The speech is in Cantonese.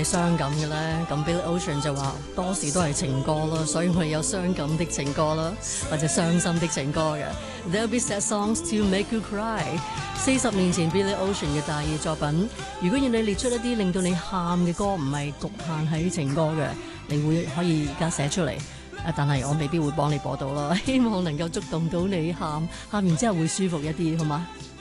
傷感嘅咧？咁 Billy Ocean 就話多時都係情歌咯，所以我哋有傷感的情歌啦，或者傷心的情歌嘅。There'll be sad songs to make you cry。40年前 Billy Ocean 嘅大熱作品，如果要你列出一啲令到你喊嘅歌，唔係局限喺情歌嘅，你會可以而家寫出嚟。但係我未必會幫你播到啦，希望能夠觸動到你喊完之後會舒服一啲，好嗎？